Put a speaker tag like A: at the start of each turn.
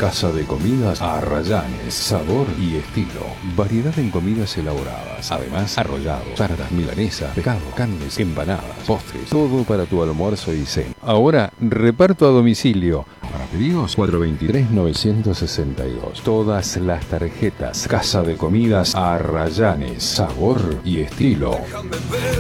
A: Casa de Comidas Arrayanes, sabor y estilo. Variedad en comidas elaboradas. Además, arrollados, tartas, milanesas, pescado, carnes, empanadas, postres. Todo para tu almuerzo y cena. Ahora, reparto a domicilio. Para pedidos, 423-962. Todas las tarjetas. Casa de Comidas Arrayanes, sabor y estilo.